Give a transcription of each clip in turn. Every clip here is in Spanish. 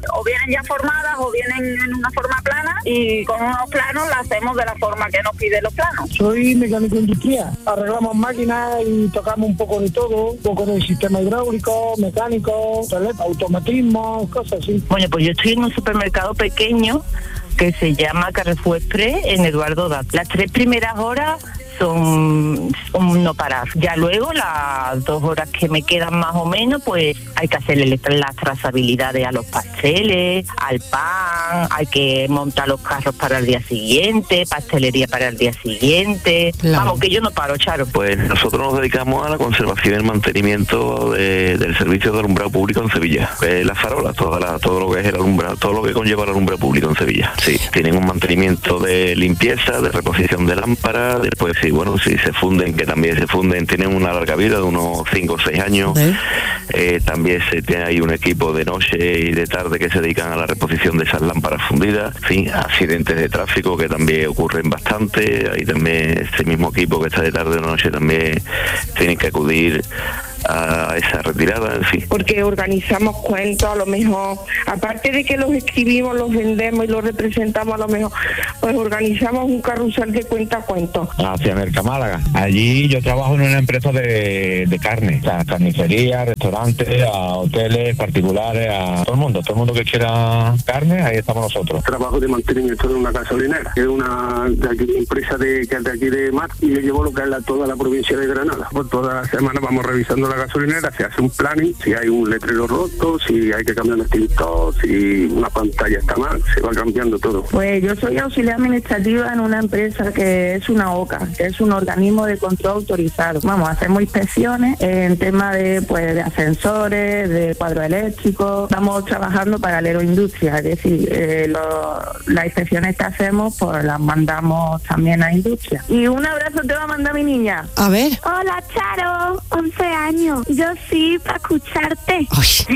o vienen ya formadas o vienen en una forma plana, y con unos planos las hacemos de la forma que nos piden los planos. Soy mecánico industrial, arreglamos máquinas y tocamos un poco de todo, un poco de sistema hidráulico, mecánico, automatismo, cosas así. Bueno, pues yo estoy en un supermercado pequeño que se llama Carrefour Express en Eduardo Dat. Las 3 primeras horas son no parar. Ya luego las 2 horas que me quedan más o menos, pues hay que hacerle las trazabilidades a los pasteles, al pan, hay que montar los carros para el día siguiente, pastelería para el día siguiente. Claro. Vamos, que yo no paro, Charo. Pues nosotros nos dedicamos a la conservación y el mantenimiento del servicio de alumbrado público en Sevilla. Las farolas, todo lo que es el alumbrado, todo lo que conlleva el alumbrado público en Sevilla. Sí, tienen un mantenimiento de limpieza, de reposición de lámparas, después sí, bueno, si se funden, que también se funden, tienen una larga vida de unos 5 o 6 años. También se tiene ahí un equipo de noche y de tarde que se dedican a la reposición de esas lámparas fundidas. Sí, accidentes de tráfico que también ocurren bastante. Ahí también ese mismo equipo que está de tarde o de noche también tienen que acudir a esa retirada, en fin. Porque organizamos cuentos, a lo mejor, aparte de que los escribimos, los vendemos y los representamos, a lo mejor, pues organizamos un carrusel de cuentos. Hacia Mercamálaga. Allí yo trabajo en una empresa de carne, o sea, carnicería, restaurantes, a hoteles particulares, a todo el mundo que quiera carne, ahí estamos nosotros. Trabajo de mantenimiento de una gasolinera, que es una empresa que es de aquí de Mar, y yo llevo lo que es toda la provincia de Granada. Por toda la semana vamos revisando la gasolinera, se hace un planning, si hay un letrero roto, si hay que cambiar un extintor, si una pantalla está mal, se va cambiando todo. Pues yo soy auxiliar administrativa en una empresa que es una OCA, que es un organismo de control autorizado. Vamos, hacemos inspecciones en tema de ascensores, de cuadros eléctricos. Estamos trabajando para la aeroindustria, es decir, las inspecciones que hacemos pues las mandamos también a industria. Y un abrazo te va a mandar mi niña. A ver. Hola, Charo, 11 años. Yo sí, para escucharte.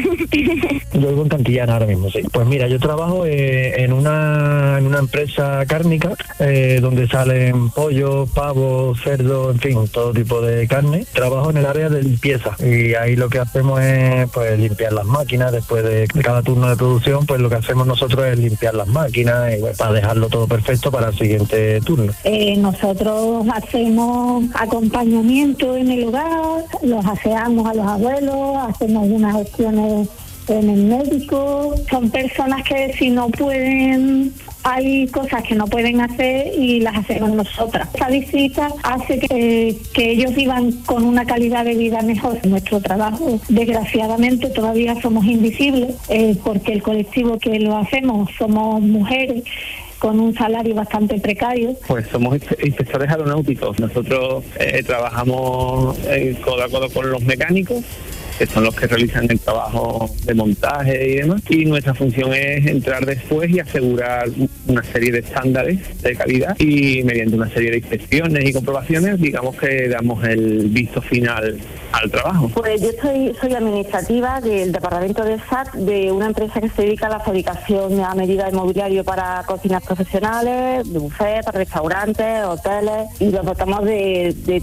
Yo vivo en Cantillana ahora mismo, sí. Pues mira, yo trabajo en una empresa cárnica donde salen pollo, pavo, cerdo, en fin, todo tipo de carne. Trabajo en el área de limpieza y ahí lo que hacemos es pues limpiar las máquinas. Después de cada turno de producción, pues lo que hacemos nosotros es limpiar las máquinas y, pues, para dejarlo todo perfecto para el siguiente turno. Nosotros hacemos acompañamiento en el hogar, los aseamos a los abuelos, hacemos unas gestiones en el médico. Son personas que si no pueden, hay cosas que no pueden hacer y las hacemos nosotras. Esta visita hace que ellos vivan con una calidad de vida mejor. Nuestro trabajo, desgraciadamente, todavía somos invisibles porque el colectivo que lo hacemos somos mujeres con un salario bastante precario. Pues somos inspectores aeronáuticos. Nosotros trabajamos codo a codo con los mecánicos, que son los que realizan el trabajo de montaje y demás, y nuestra función es entrar después y asegurar una serie de estándares de calidad, y mediante una serie de inspecciones y comprobaciones, digamos que damos el visto final al trabajo. Pues yo soy administrativa del departamento de SAT de una empresa que se dedica a la fabricación a medida de mobiliario para cocinas profesionales, de buffet, para restaurantes, hoteles, y nos dotamos de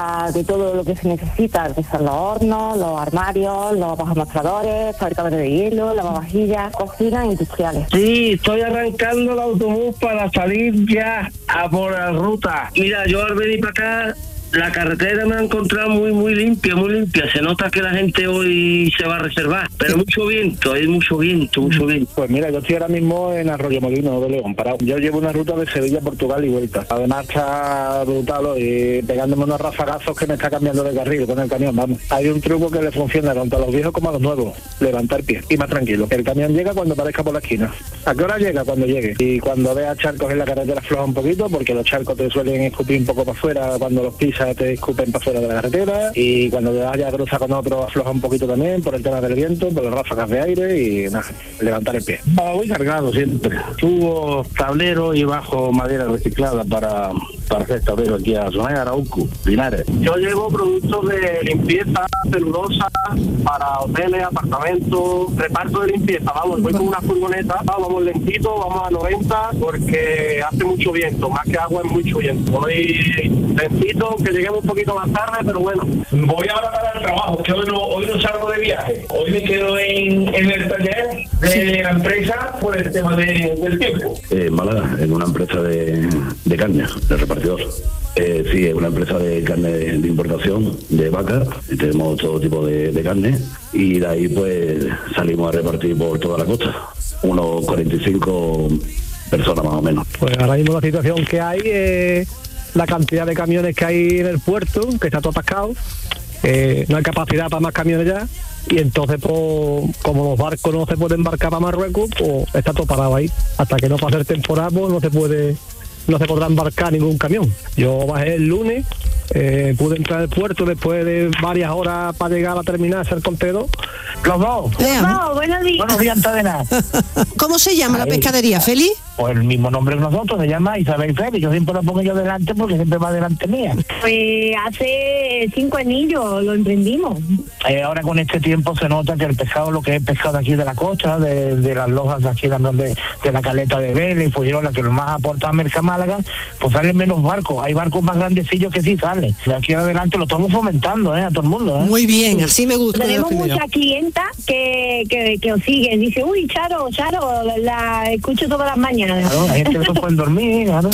todo lo que se necesita, que son los hornos, los armarios, los bajamostradores, fabricadores de hielo, lavavajillas, cocinas industriales. Sí, estoy arrancando el autobús para salir ya a por la ruta. Mira, yo al venir para acá, la carretera me ha encontrado muy limpia. Se nota que la gente hoy se va a reservar, pero hay mucho viento. Pues mira, yo estoy ahora mismo en Arroyomolinos de León, parado. Yo llevo una ruta de Sevilla a Portugal y vuelta. Además está brutal y pegándome unos rafagazos que me está cambiando de carril con el camión, vamos. Hay un truco que le funciona tanto a los viejos como a los nuevos: levantar pie y más tranquilo. El camión llega cuando aparezca por la esquina. ¿A qué hora llega? Cuando llegue. Y cuando vea charcos en la carretera, afloja un poquito, porque los charcos te suelen escupir un poco para afuera cuando los pisas, te escupen para fuera de la carretera, y cuando vaya a cruzar con otro afloja un poquito también por el tema del viento, por las ráfagas de aire, y nada, levantar el pie. Voy cargado siempre. Subo tablero y bajo madera reciclada para Perfecto, pero aquí a Zona de Arauco, Linares. Yo llevo productos de limpieza, celulosa, para hoteles, apartamentos, reparto de limpieza. Vamos, voy con una furgoneta, vamos lentito, vamos a 90, porque hace mucho viento, más que agua es mucho viento. Voy lentito, que lleguemos un poquito más tarde, pero bueno. Voy ahora para el trabajo, que hoy no salgo de viaje. Hoy me quedo en el taller de la empresa por el tema del tiempo. En Málaga, en una empresa de carne, de repartidor. Sí, es una empresa de carne de importación, de vaca, y tenemos todo tipo de carne, y de ahí pues salimos a repartir por toda la costa, unos 45 personas más o menos. Pues ahora mismo la situación que hay, la cantidad de camiones que hay en el puerto, que está todo atascado, no hay capacidad para más camiones ya, y entonces pues, como los barcos no se pueden embarcar para Marruecos, pues está todo parado ahí. Hasta que no pase el temporal, pues no se podrá embarcar ningún camión. Yo bajé el lunes, pude entrar al puerto después de varias horas para llegar a la terminal, hacer contenedor. Los dos. Buenos días. Buenos días, Antena. ¿Cómo se llama la pescadería, Feli? Pues el mismo nombre que nosotros, se llama Isabel Feli. Yo siempre lo pongo yo delante porque siempre va delante mía. Pues hace 5 anillos lo emprendimos. Ahora con este tiempo se nota que el pescado, lo que es pescado aquí de la costa, de las lojas de aquí de la caleta de Vélez y Fuengirola, que lo más aporta a Merca Málaga, pues salen menos barcos. Hay barcos más grandecillos que sí salen. De aquí adelante lo estamos fomentando, a todo el mundo. Muy bien, así me gusta. Tenemos muchas clientas que os siguen. Dice, uy, Charo, la escucho todas las mañanas. Claro, hay gente que no puede dormir, claro.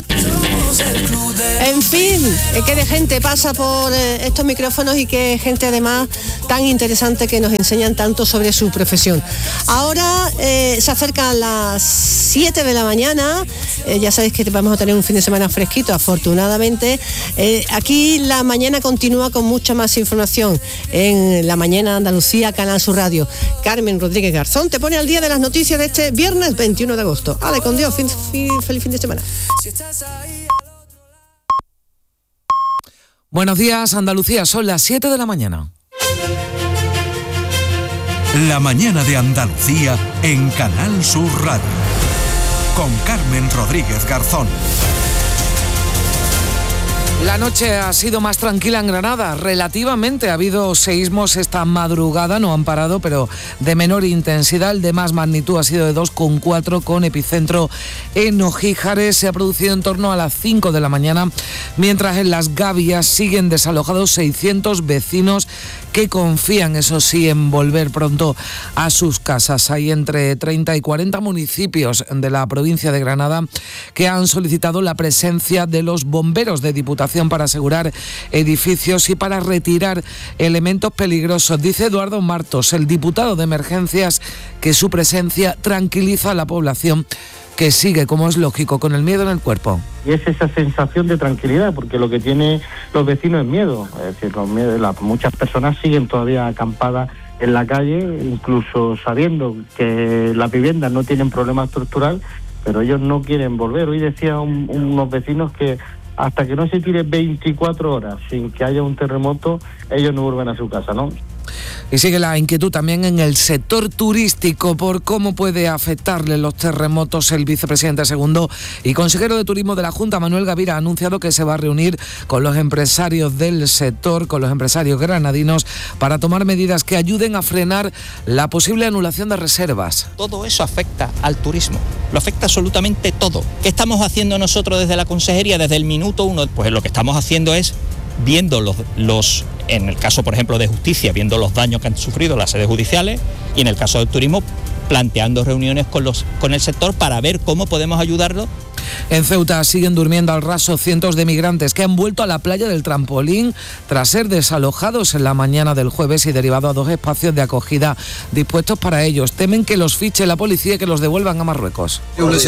En fin, que de gente pasa por estos micrófonos y que gente además tan interesante que nos enseñan tanto sobre su profesión. Ahora se acercan las 7 de la mañana, ya sabéis que vamos a tener un fin de semana fresquito, afortunadamente. Aquí la mañana continúa con mucha más información en La Mañana Andalucía, Canal Sur Radio. Carmen Rodríguez Garzón te pone al día de las noticias de este viernes 21 de agosto. Ale, con Dios, feliz fin de semana. Buenos días, Andalucía, son las 7 de la mañana. La mañana de Andalucía en Canal Sur Radio. Con Carmen Rodríguez Garzón. La noche ha sido más tranquila en Granada, relativamente. Ha habido seísmos esta madrugada, no han parado, pero de menor intensidad. El de más magnitud ha sido de 2,4 con epicentro en Ojíjares. Se ha producido en torno a las 5 de la mañana, mientras en Las Gavias siguen desalojados 600 vecinos que confían, eso sí, en volver pronto a sus casas. Hay entre 30 y 40 municipios de la provincia de Granada que han solicitado la presencia de los bomberos de Diputación para asegurar edificios y para retirar elementos peligrosos. Dice Eduardo Martos, el diputado de Emergencias, que su presencia tranquiliza a la población que sigue, como es lógico, con el miedo en el cuerpo. Y es esa sensación de tranquilidad, porque lo que tienen los vecinos es miedo. Es decir, muchas personas siguen todavía acampadas en la calle, incluso sabiendo que las viviendas no tienen problema estructural, pero ellos no quieren volver. Hoy decía unos vecinos que hasta que no se tire 24 horas sin que haya un terremoto, ellos no vuelven a su casa, ¿no? Y sigue la inquietud también en el sector turístico por cómo puede afectarle los terremotos. El vicepresidente segundo y consejero de Turismo de la Junta, Manuel Gavira, ha anunciado que se va a reunir con los empresarios del sector, con los empresarios granadinos, para tomar medidas que ayuden a frenar la posible anulación de reservas. Todo eso afecta al turismo, lo afecta absolutamente todo. ¿Qué estamos haciendo nosotros desde la consejería desde el minuto 1? Pues lo que estamos haciendo es viendo los en el caso, por ejemplo, de justicia, viendo los daños que han sufrido las sedes judiciales, y en el caso del turismo, planteando reuniones con el sector para ver cómo podemos ayudarlo. En Ceuta siguen durmiendo al raso cientos de migrantes que han vuelto a la playa del Trampolín tras ser desalojados en la mañana del jueves y derivado a 2 espacios de acogida dispuestos para ellos. Temen que los fiche la policía y que los devuelvan a Marruecos.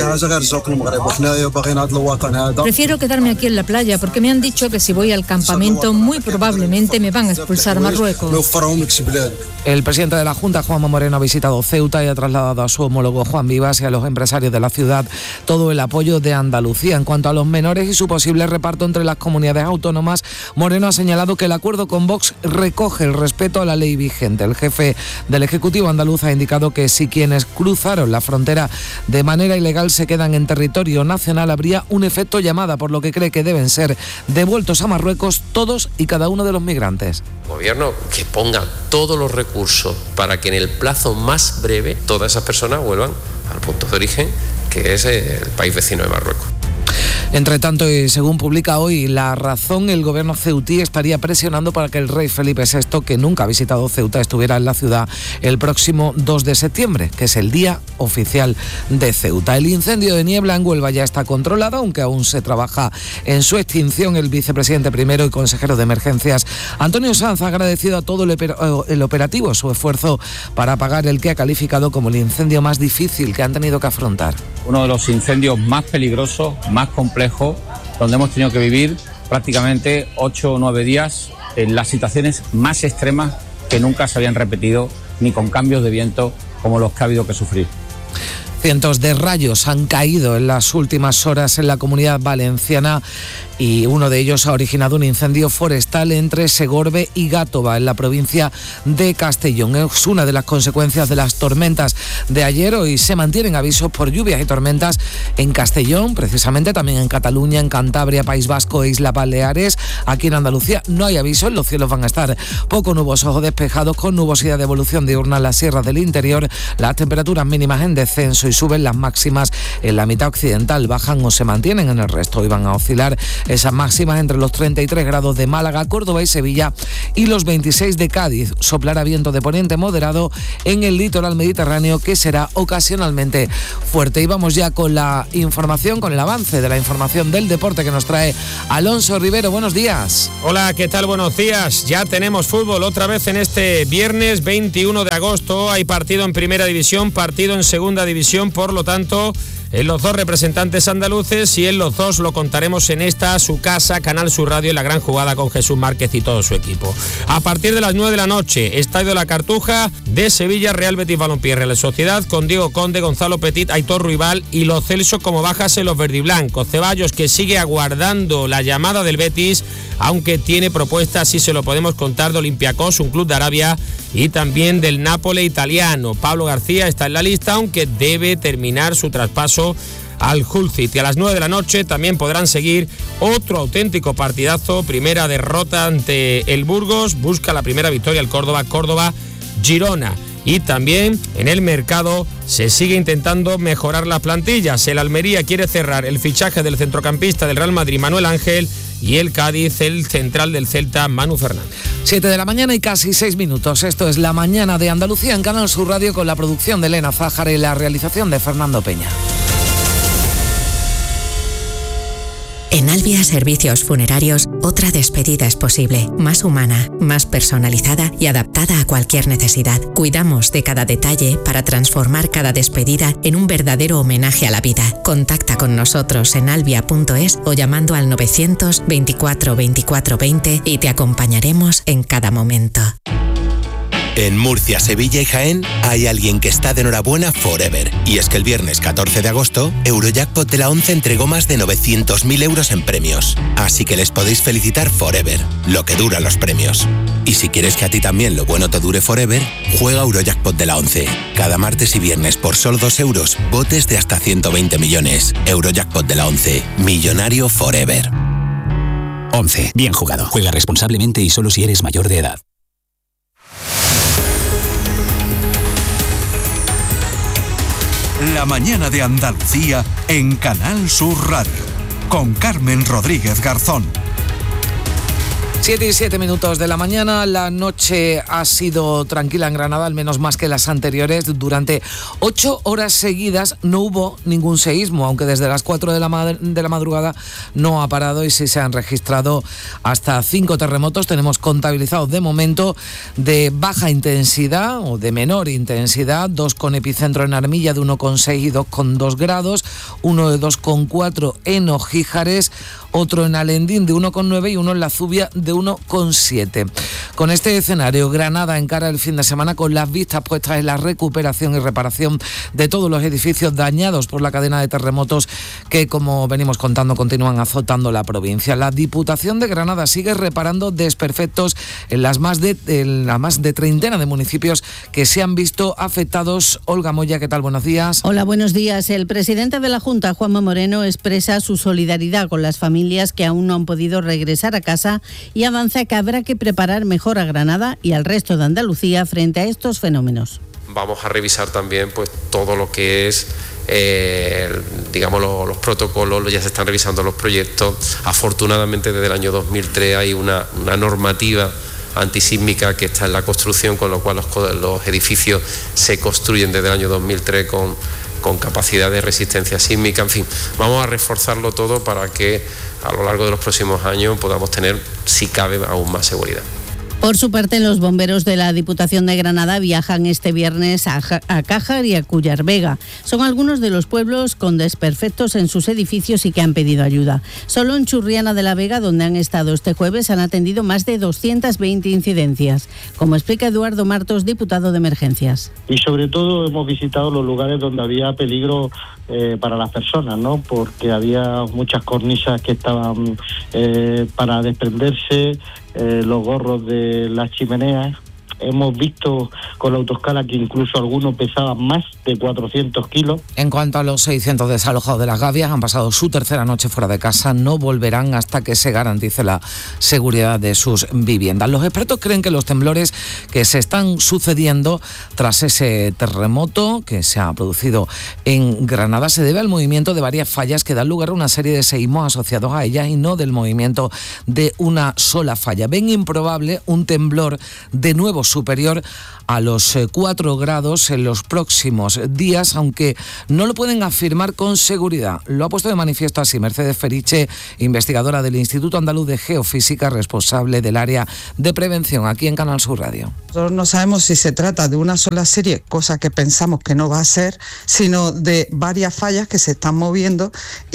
Prefiero quedarme aquí en la playa porque me han dicho que si voy al campamento muy probablemente me van a expulsar a Marruecos. El presidente de la Junta, Juanma Moreno, ha visitado Ceuta y ha trasladado a su homólogo Juan Vivas y a los empresarios de la ciudad todo el apoyo de de Andalucía. En cuanto a los menores y su posible reparto entre las comunidades autónomas, Moreno ha señalado que el acuerdo con Vox recoge el respeto a la ley vigente. El jefe del Ejecutivo andaluz ha indicado que si quienes cruzaron la frontera de manera ilegal se quedan en territorio nacional, habría un efecto llamada, por lo que cree que deben ser devueltos a Marruecos todos y cada uno de los migrantes. Gobierno que ponga todos los recursos para que en el plazo más breve todas esas personas vuelvan al punto de origen, que es el país vecino de Marruecos. Entre tanto, y según publica hoy La Razón, el gobierno ceutí estaría presionando para que el rey Felipe VI, que nunca ha visitado Ceuta, estuviera en la ciudad el próximo 2 de septiembre, que es el día oficial de Ceuta. El incendio de Niebla en Huelva ya está controlado, aunque aún se trabaja en su extinción. El vicepresidente primero y consejero de emergencias, Antonio Sanz, ha agradecido a todo el operativo su esfuerzo para apagar el que ha calificado como el incendio más difícil que han tenido que afrontar. Uno de los incendios más peligrosos, más complejos, donde hemos tenido que vivir prácticamente 8 o 9 días en las situaciones más extremas que nunca se habían repetido, ni con cambios de viento como los que ha habido que sufrir. Cientos de rayos han caído en las últimas horas en la Comunidad Valenciana y uno de ellos ha originado un incendio forestal entre Segorbe y Gátova, en la provincia de Castellón. Es una de las consecuencias de las tormentas de ayer. Hoy se mantienen avisos por lluvias y tormentas en Castellón, precisamente también en Cataluña, en Cantabria, País Vasco e Islas Baleares. Aquí en Andalucía no hay avisos, los cielos van a estar poco nubosos o despejados, con nubosidad de evolución diurna en las sierras del interior. Las temperaturas mínimas en descenso y suben las máximas en la mitad occidental, bajan o se mantienen en el resto y van a oscilar esas máximas entre los 33 grados de Málaga, Córdoba y Sevilla y los 26 de Cádiz. Soplará viento de poniente moderado en el litoral mediterráneo, que será ocasionalmente fuerte. Y vamos ya con la información, con el avance de la información del deporte que nos trae Alonso Rivero. Buenos días. Hola, ¿qué tal? Buenos días. Ya tenemos fútbol otra vez en este viernes 21 de agosto. Hay partido en Primera División, partido en Segunda División, por lo tanto, en los dos representantes andaluces, y en los dos lo contaremos en esta, su casa, Canal Sur Radio, en La Gran Jugada, con Jesús Márquez y todo su equipo. A partir de las 9 de la noche, Estadio La Cartuja de Sevilla, Real Betis Balompié, Real Sociedad, con Diego Conde, Gonzalo Petit, Aitor Ruibal y Lo Celso como bajas en los verdiblancos. Ceballos, que sigue aguardando la llamada del Betis, aunque tiene propuestas, sí se lo podemos contar, de Olympiacos, un club de Arabia, y también del Nápoles italiano. Pablo García está en la lista, aunque debe terminar su traspaso al Hull City. A las 9 de la noche también podrán seguir otro auténtico partidazo. Primera derrota ante el Burgos, busca la primera victoria el Córdoba-Girona. Y también en el mercado se sigue intentando mejorar las plantillas. El Almería quiere cerrar el fichaje del centrocampista del Real Madrid, Manuel Ángel, y el Cádiz, el central del Celta, Manu Fernández. 7 de la mañana y casi 6 minutos. Esto es La Mañana de Andalucía en Canal Sur Radio, con la producción de Elena Zájara y la realización de Fernando Peña. En Albia Servicios Funerarios, otra despedida es posible, más humana, más personalizada y adaptada a cualquier necesidad. Cuidamos de cada detalle para transformar cada despedida en un verdadero homenaje a la vida. Contacta con nosotros en albia.es o llamando al 924 24 20 y te acompañaremos en cada momento. En Murcia, Sevilla y Jaén hay alguien que está de enhorabuena forever. Y es que el viernes 14 de agosto, Eurojackpot de la 11 entregó más de 900.000 euros en premios. Así que les podéis felicitar forever, lo que duran los premios. Y si quieres que a ti también lo bueno te dure forever, juega Eurojackpot de la 11. Cada martes y viernes por solo 2 euros, botes de hasta 120 millones. Eurojackpot de la 11, millonario forever. 11. Bien jugado. Juega responsablemente y solo si eres mayor de edad. La mañana de Andalucía en Canal Sur Radio, con Carmen Rodríguez Garzón. 7 y 7 minutos de la mañana. La noche ha sido tranquila en Granada, al menos más que las anteriores. Durante 8 horas seguidas no hubo ningún seísmo, aunque desde las 4 de la madrugada no ha parado y sí se han registrado hasta 5 terremotos. Tenemos contabilizados de momento de baja intensidad o de menor intensidad, 2 con epicentro en Armilla de 1,6 y 2,2 grados, uno de 2,4 en Ojíjares, otro en Alendín de 1,9 y uno en La Zubia de 1,7. Con este escenario, Granada encara el fin de semana con las vistas puestas en la recuperación y reparación de todos los edificios dañados por la cadena de terremotos que, como venimos contando, continúan azotando la provincia. La Diputación de Granada sigue reparando desperfectos en la más de treintena de municipios que se han visto afectados. Olga Moya, ¿qué tal? Buenos días. Hola, buenos días. El presidente de la Junta, Juanma Moreno, expresa su solidaridad con las familias que aún no han podido regresar a casa y avanza que habrá que preparar mejor a Granada y al resto de Andalucía frente a estos fenómenos. Vamos a revisar también pues todo lo que es los protocolos, ya se están revisando los proyectos. Afortunadamente desde el año 2003 hay una normativa antisísmica que está en la construcción, con lo cual los edificios se construyen desde el año 2003 con capacidad de resistencia sísmica. En fin, vamos a reforzarlo todo para que a lo largo de los próximos años podamos tener, si cabe, aún más seguridad. Por su parte, los bomberos de la Diputación de Granada viajan este viernes a Cájar y a Cullar-Vega. Son algunos de los pueblos con desperfectos en sus edificios y que han pedido ayuda. Solo en Churriana de la Vega, donde han estado este jueves, han atendido más de 220 incidencias, como explica Eduardo Martos, diputado de Emergencias. Y sobre todo hemos visitado los lugares donde había peligro para las personas, ¿no? Porque había muchas cornisas que estaban para desprenderse, los gorros de las chimeneas. Hemos visto con la autoescala que incluso algunos pesaban más de 400 kilos. En cuanto a los 600 desalojados de Las Gavias, han pasado su tercera noche fuera de casa. No volverán hasta que se garantice la seguridad de sus viviendas. Los expertos creen que los temblores que se están sucediendo tras ese terremoto que se ha producido en Granada se debe al movimiento de varias fallas que dan lugar a una serie de seísmos asociados a ellas y no del movimiento de una sola falla. Ven improbable un temblor de nuevo superior a los 4 grados en los próximos días, aunque no lo pueden afirmar con seguridad. Lo ha puesto de manifiesto así Mercedes Feriche, investigadora del Instituto Andaluz de Geofísica, responsable del área de prevención aquí en Canal Sur Radio. Nosotros no sabemos si se trata de una sola serie, cosa que pensamos que no va a ser, sino de varias fallas que se están moviendo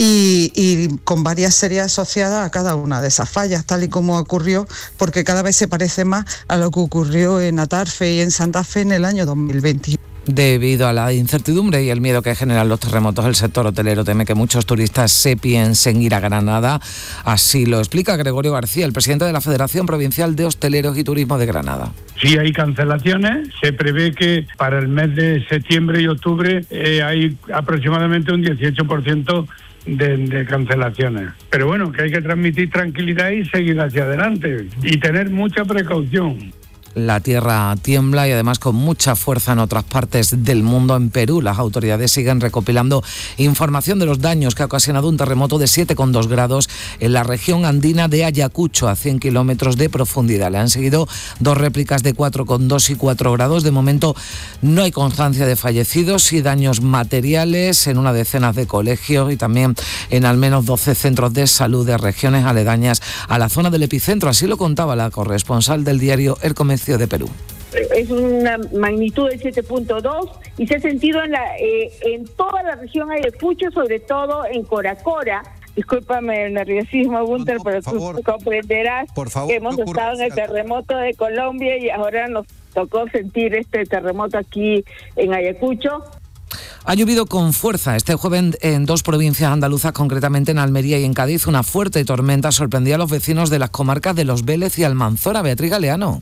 y con varias series asociadas a cada una de esas fallas, tal y como ocurrió, porque cada vez se parece más a lo que ocurrió en Atarfe y en Santa Fe en el año 2021. Debido a la incertidumbre y el miedo que generan los terremotos, el sector hotelero teme que muchos turistas se piensen ir a Granada. Así lo explica Gregorio García, el presidente de la Federación Provincial de Hosteleros y Turismo de Granada. Sí hay cancelaciones, se prevé que para el mes de septiembre y octubre hay aproximadamente un 18% de cancelaciones. Pero bueno, que hay que transmitir tranquilidad y seguir hacia adelante y tener mucha precaución. La tierra tiembla y además con mucha fuerza en otras partes del mundo. En Perú, las autoridades siguen recopilando información de los daños que ha ocasionado un terremoto de 7,2 grados en la región andina de Ayacucho, a 100 kilómetros de profundidad. Le han seguido 2 réplicas de 4,2 y 4 grados. De momento no hay constancia de fallecidos y daños materiales en una decena de colegios y también en al menos 12 centros de salud de regiones aledañas a la zona del epicentro. Así lo contaba la corresponsal del diario El Comercio de Perú. Es una magnitud de 7.2 y se ha sentido en toda la región Ayacucho, sobre todo en Coracora. Discúlpame el nerviosismo, Gunter, pero tú comprenderás que hemos estado en el terremoto de Colombia y ahora nos tocó sentir este terremoto aquí en Ayacucho. Ha llovido con fuerza este jueves en 2 provincias andaluzas, concretamente en Almería y en Cádiz. Una fuerte tormenta sorprendió a los vecinos de las comarcas de Los Vélez y Almanzora. Beatriz Galeano.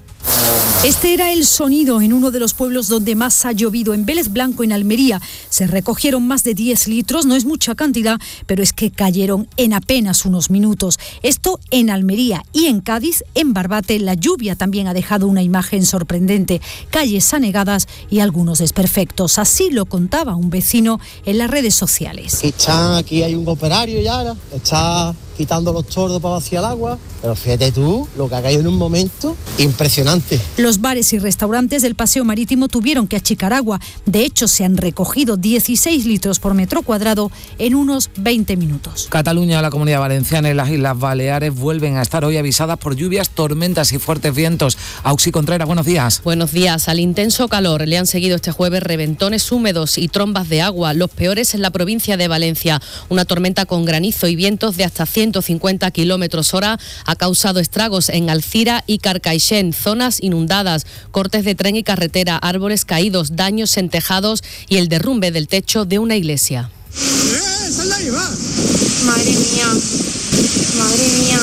Este era el sonido en uno de los pueblos donde más ha llovido, en Vélez Blanco, en Almería. Se recogieron más de 10 litros, no es mucha cantidad, pero es que cayeron en apenas unos minutos. Esto en Almería y en Cádiz, en Barbate, la lluvia también ha dejado una imagen sorprendente. Calles anegadas y algunos desperfectos. Así lo contaba un vecino en las redes sociales. Aquí hay un operario ya, está quitando los tordos para vaciar el agua, pero fíjate tú, lo que ha caído en un momento impresionante. Los bares y restaurantes del Paseo Marítimo tuvieron que achicar agua. De hecho, se han recogido 16 litros por metro cuadrado en unos 20 minutos. Cataluña, la Comunidad Valenciana y las Islas Baleares vuelven a estar hoy avisadas por lluvias, tormentas y fuertes vientos. Auxi Contreras, buenos días. Buenos días. Al intenso calor le han seguido este jueves reventones húmedos y trombas de agua, los peores en la provincia de Valencia. Una tormenta con granizo y vientos de hasta 100 150 km/h ha causado estragos en Alcira y Carcaixent, zonas inundadas, cortes de tren y carretera, árboles caídos, daños en tejados y el derrumbe del techo de una iglesia. Madre mía, madre mía.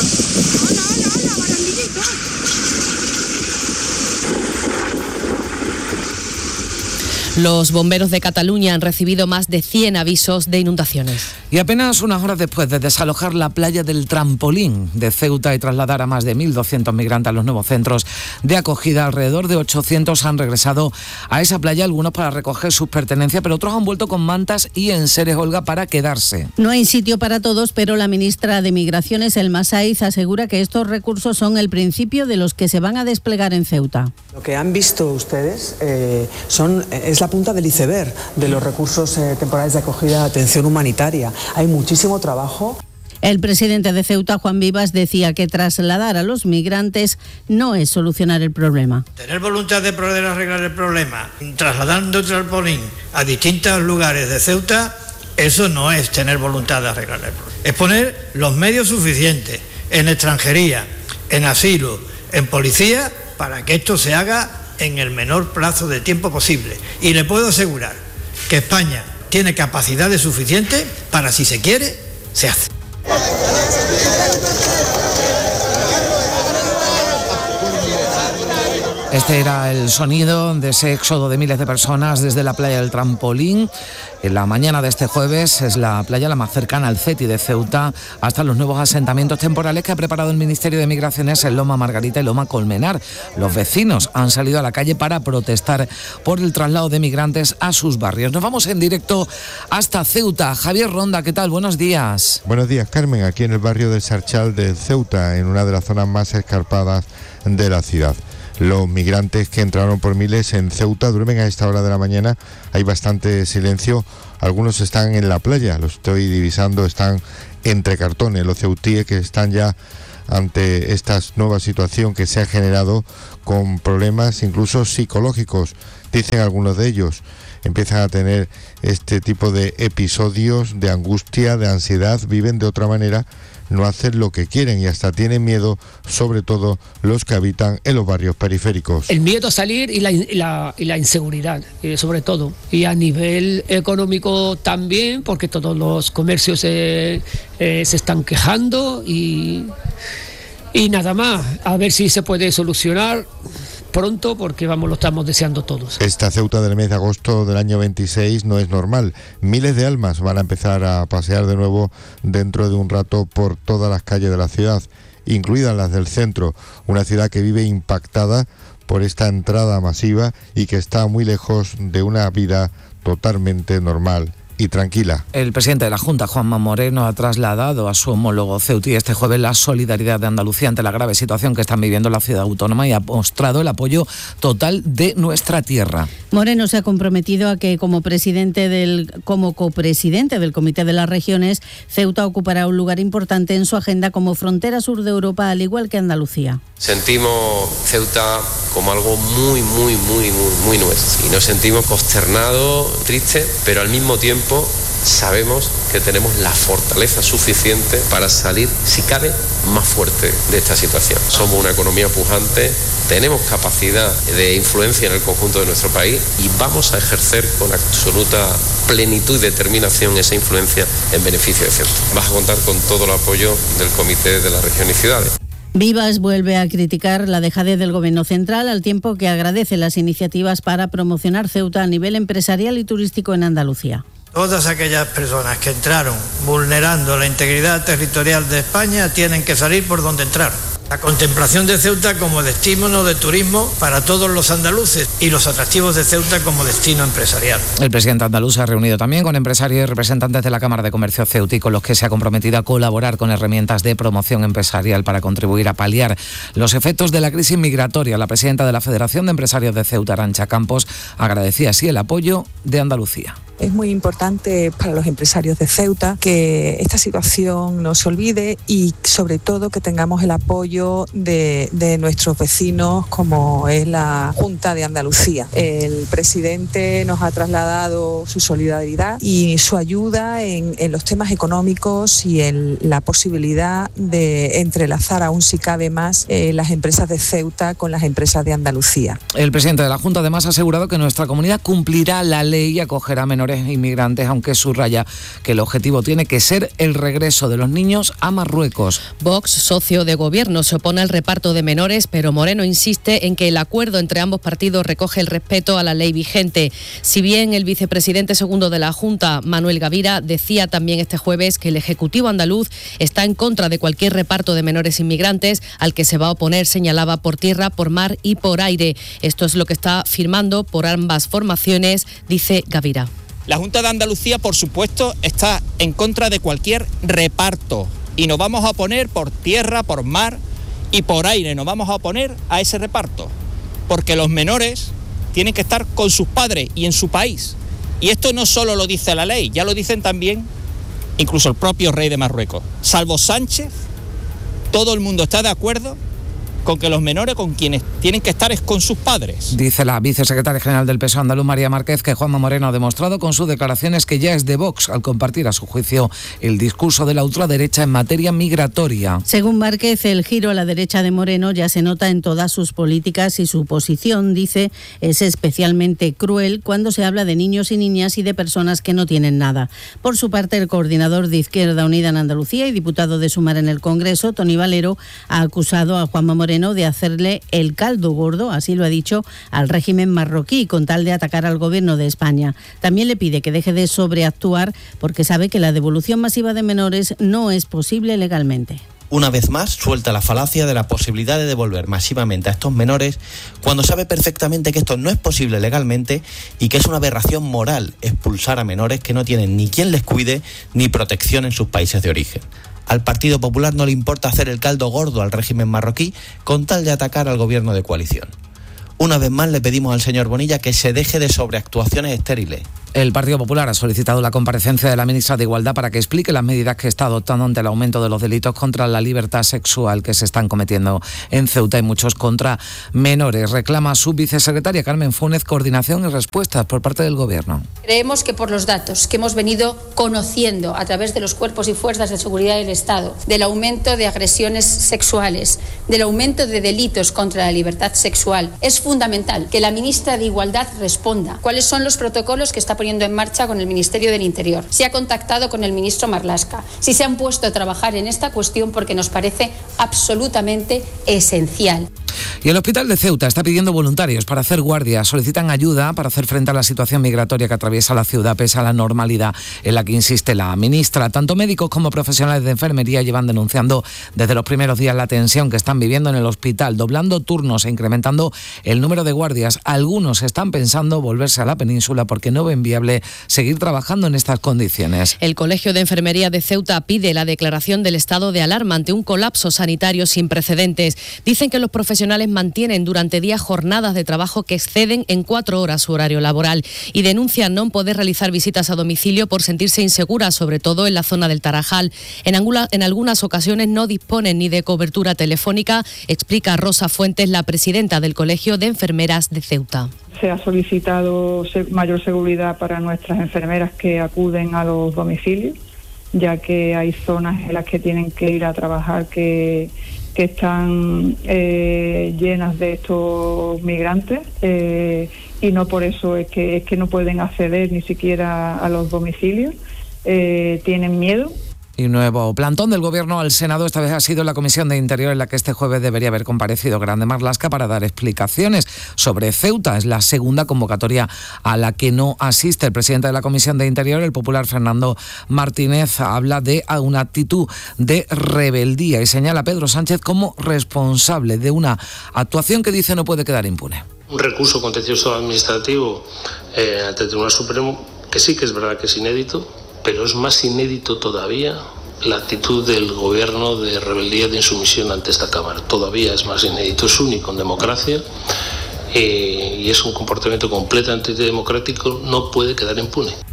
Los bomberos de Cataluña han recibido más de 100 avisos de inundaciones. Y apenas unas horas después de desalojar la playa del Trampolín de Ceuta y trasladar a más de 1.200 migrantes a los nuevos centros de acogida, alrededor de 800 han regresado a esa playa, algunos para recoger sus pertenencias, pero otros han vuelto con mantas y enseres, Olga, para quedarse. No hay sitio para todos, pero la ministra de Migraciones, Elma Saiz, asegura que estos recursos son el principio de los que se van a desplegar en Ceuta. Lo que han visto ustedes es la punta del iceberg de los recursos temporales de acogida de atención humanitaria. Hay muchísimo trabajo. El presidente de Ceuta, Juan Vivas, decía que trasladar a los migrantes no es solucionar el problema. Tener voluntad de poder arreglar el problema, trasladando el trampolín a distintos lugares de Ceuta, eso no es tener voluntad de arreglar el problema. Es poner los medios suficientes en extranjería, en asilo, en policía, para que esto se haga en el menor plazo de tiempo posible. Y le puedo asegurar que España tiene capacidades suficientes para, si se quiere, se hace. Este era el sonido de ese éxodo de miles de personas desde la playa del Trampolín. En la mañana de este jueves es la playa la más cercana al CETI de Ceuta, hasta los nuevos asentamientos temporales que ha preparado el Ministerio de Migraciones en Loma Margarita y Loma Colmenar. Los vecinos han salido a la calle para protestar por el traslado de migrantes a sus barrios. Nos vamos en directo hasta Ceuta. Javier Ronda, ¿qué tal? Buenos días. Buenos días, Carmen. Aquí en el barrio del Sarchal de Ceuta, en una de las zonas más escarpadas de la ciudad. Los migrantes que entraron por miles en Ceuta duermen a esta hora de la mañana. Hay bastante silencio. Algunos están en la playa, los estoy divisando, están entre cartones. Los ceutíes que están ya ante esta nueva situación que se ha generado con problemas incluso psicológicos. Dicen algunos de ellos, empiezan a tener este tipo de episodios de angustia, de ansiedad, viven de otra manera, no hacen lo que quieren y hasta tienen miedo, sobre todo los que habitan en los barrios periféricos. El miedo a salir y la inseguridad, sobre todo. Y a nivel económico también, porque todos los comercios se están quejando y nada más. A ver si se puede solucionar pronto, porque lo estamos deseando todos. Esta Ceuta del mes de agosto del año 26 no es normal. Miles de almas van a empezar a pasear de nuevo dentro de un rato por todas las calles de la ciudad, incluidas las del centro, una ciudad que vive impactada por esta entrada masiva y que está muy lejos de una vida totalmente normal y tranquila. El presidente de la Junta, Juanma Moreno, ha trasladado a su homólogo ceutí este jueves la solidaridad de Andalucía ante la grave situación que están viviendo la ciudad autónoma y ha mostrado el apoyo total de nuestra tierra. Moreno se ha comprometido a que como copresidente del Comité de las Regiones, Ceuta ocupará un lugar importante en su agenda como frontera sur de Europa, al igual que Andalucía. Sentimos Ceuta como algo muy nuestro y nos sentimos consternados, tristes, pero al mismo tiempo sabemos que tenemos la fortaleza suficiente para salir, si cabe, más fuerte de esta situación. Somos una economía pujante, tenemos capacidad de influencia en el conjunto de nuestro país y vamos a ejercer con absoluta plenitud y determinación esa influencia en beneficio de Ceuta. Vas a contar con todo el apoyo del Comité de las Regiones y Ciudades. Vivas vuelve a criticar la dejadez del Gobierno central, al tiempo que agradece las iniciativas para promocionar Ceuta a nivel empresarial y turístico en Andalucía. Todas aquellas personas que entraron vulnerando la integridad territorial de España tienen que salir por donde entraron. La contemplación de Ceuta como destino de turismo para todos los andaluces y los atractivos de Ceuta como destino empresarial. El presidente andaluz se ha reunido también con empresarios y representantes de la Cámara de Comercio ceutí, con los que se ha comprometido a colaborar con herramientas de promoción empresarial para contribuir a paliar los efectos de la crisis migratoria. La presidenta de la Federación de Empresarios de Ceuta, Arantxa Campos, agradecía así el apoyo de Andalucía. Es muy importante para los empresarios de Ceuta que esta situación no se olvide y sobre todo que tengamos el apoyo de nuestros vecinos como es la Junta de Andalucía. El presidente nos ha trasladado su solidaridad y su ayuda en los temas económicos y en la posibilidad de entrelazar aún si cabe más las empresas de Ceuta con las empresas de Andalucía. El presidente de la Junta además ha asegurado que nuestra comunidad cumplirá la ley y acogerá a menores inmigrantes, aunque subraya que el objetivo tiene que ser el regreso de los niños a Marruecos. Vox, socio de gobierno, se opone al reparto de menores, pero Moreno insiste en que el acuerdo entre ambos partidos recoge el respeto a la ley vigente. Si bien el vicepresidente segundo de la Junta, Manuel Gavira, decía también este jueves que el Ejecutivo andaluz está en contra de cualquier reparto de menores inmigrantes, al que se va a oponer, señalaba, por tierra, por mar y por aire. Esto es lo que está firmando por ambas formaciones, dice Gavira. La Junta de Andalucía, por supuesto, está en contra de cualquier reparto y nos vamos a oponer por tierra, por mar y por aire. Nos vamos a oponer a ese reparto porque los menores tienen que estar con sus padres y en su país. Y esto no solo lo dice la ley, ya lo dicen también incluso el propio rey de Marruecos. Salvo Sánchez, todo el mundo está de acuerdo con que los menores con quienes tienen que estar es con sus padres. Dice la vicesecretaria general del PSOE andaluz, María Márquez, que Juanma Moreno ha demostrado con sus declaraciones que ya es de Vox al compartir a su juicio el discurso de la ultraderecha en materia migratoria. Según Márquez, el giro a la derecha de Moreno ya se nota en todas sus políticas y su posición, dice, es especialmente cruel cuando se habla de niños y niñas y de personas que no tienen nada. Por su parte, el coordinador de Izquierda Unida en Andalucía y diputado de Sumar en el Congreso, Toni Valero, ha acusado a Juanma Moreno de hacerle el caldo gordo, así lo ha dicho, al régimen marroquí con tal de atacar al gobierno de España. También le pide que deje de sobreactuar porque sabe que la devolución masiva de menores no es posible legalmente. Una vez más, suelta la falacia de la posibilidad de devolver masivamente a estos menores cuando sabe perfectamente que esto no es posible legalmente y que es una aberración moral expulsar a menores que no tienen ni quien les cuide ni protección en sus países de origen. Al Partido Popular no le importa hacer el caldo gordo al régimen marroquí con tal de atacar al gobierno de coalición. Una vez más le pedimos al señor Bonilla que se deje de sobreactuaciones estériles. El Partido Popular ha solicitado la comparecencia de la ministra de Igualdad para que explique las medidas que está adoptando ante el aumento de los delitos contra la libertad sexual que se están cometiendo en Ceuta y muchos contra menores. Reclama su vicesecretaria Carmen Fúnez coordinación y respuestas por parte del Gobierno. Creemos que por los datos que hemos venido conociendo a través de los cuerpos y fuerzas de seguridad del Estado, del aumento de agresiones sexuales, del aumento de delitos contra la libertad sexual, es fundamental que la ministra de Igualdad responda cuáles son los protocolos que está poniendo en marcha con el Ministerio del Interior, si ha contactado con el ministro Marlaska, si se han puesto a trabajar en esta cuestión porque nos parece absolutamente esencial. Y el Hospital de Ceuta está pidiendo voluntarios para hacer guardia. Solicitan ayuda para hacer frente a la situación migratoria que atraviesa la ciudad pese a la normalidad en la que insiste la ministra. Tanto médicos como profesionales de enfermería llevan denunciando desde los primeros días la tensión que están viviendo en el hospital, doblando turnos e incrementando el número de guardias. Algunos están pensando volverse a la península porque no ven viable seguir trabajando en estas condiciones. El Colegio de Enfermería de Ceuta pide la declaración del estado de alarma ante un colapso sanitario sin precedentes. Dicen que los profesionales mantienen durante días jornadas de trabajo que exceden en 4 horas su horario laboral y denuncian no poder realizar visitas a domicilio por sentirse inseguras, sobre todo en la zona del Tarajal. En algunas ocasiones no disponen ni de cobertura telefónica, explica Rosa Fuentes, la presidenta del Colegio de Enfermeras de Ceuta. Se ha solicitado mayor seguridad para nuestras enfermeras que acuden a los domicilios, ya que hay zonas en las que tienen que ir a trabajar que están llenas de estos migrantes y no por eso es que no pueden acceder ni siquiera a los domicilios, tienen miedo. Y un nuevo plantón del Gobierno al Senado, esta vez ha sido la Comisión de Interior en la que este jueves debería haber comparecido Grande Marlaska para dar explicaciones sobre Ceuta. Es la segunda convocatoria a la que no asiste. El presidente de la Comisión de Interior, el popular Fernando Martínez, habla de una actitud de rebeldía y señala a Pedro Sánchez como responsable de una actuación que dice no puede quedar impune. Un recurso contencioso administrativo ante el Tribunal Supremo, que sí que es verdad que es inédito, pero es más inédito todavía la actitud del gobierno de rebeldía, de insumisión ante esta Cámara. Todavía es más inédito, es único en democracia y es un comportamiento completamente antidemocrático, no puede quedar impune.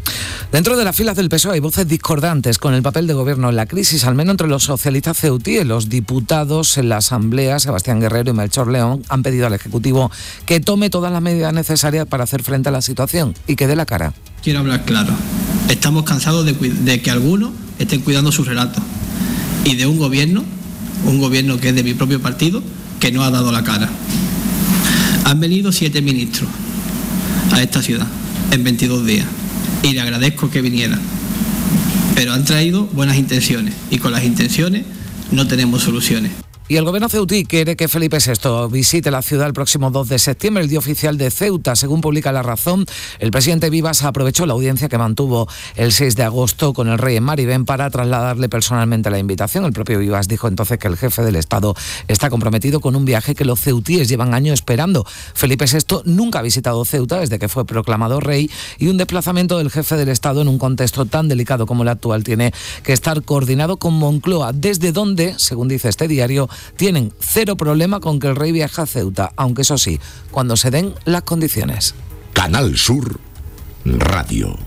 Dentro de las filas del PSOE hay voces discordantes con el papel de gobierno en la crisis, al menos entre los socialistas ceutíes. Los diputados en la Asamblea, Sebastián Guerrero y Melchor León, han pedido al Ejecutivo que tome todas las medidas necesarias para hacer frente a la situación y que dé la cara. Quiero hablar claro. Estamos cansados de que algunos estén cuidando sus relatos y de un gobierno que es de mi propio partido, que no ha dado la cara. Han venido 7 ministros a esta ciudad en 22 días. Y le agradezco que vinieran, pero han traído buenas intenciones y con las intenciones no tenemos soluciones. Y el gobierno ceutí quiere que Felipe VI visite la ciudad el próximo 2 de septiembre, el día oficial de Ceuta. Según publica La Razón, el presidente Vivas aprovechó la audiencia que mantuvo el 6 de agosto con el rey en Maribén para trasladarle personalmente la invitación. El propio Vivas dijo entonces que el jefe del Estado está comprometido con un viaje que los ceutíes llevan años esperando. Felipe VI nunca ha visitado Ceuta desde que fue proclamado rey, y un desplazamiento del jefe del Estado en un contexto tan delicado como el actual tiene que estar coordinado con Moncloa, desde donde, según dice este diario, tienen cero problema con que el rey viaje a Ceuta, aunque eso sí, cuando se den las condiciones. Canal Sur Radio.